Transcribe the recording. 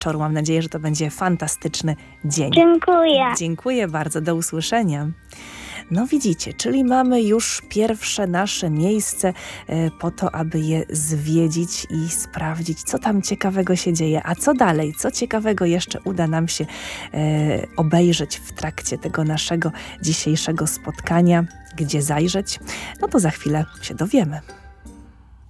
wieczoru. Mam nadzieję, że to będzie fantastyczny dzień. Dziękuję. Dziękuję bardzo, do usłyszenia. No widzicie, czyli mamy już pierwsze nasze miejsce po to, aby je zwiedzić i sprawdzić, co tam ciekawego się dzieje. A co dalej? Co ciekawego jeszcze uda nam się obejrzeć w trakcie tego naszego dzisiejszego spotkania? Gdzie zajrzeć? No to za chwilę się dowiemy.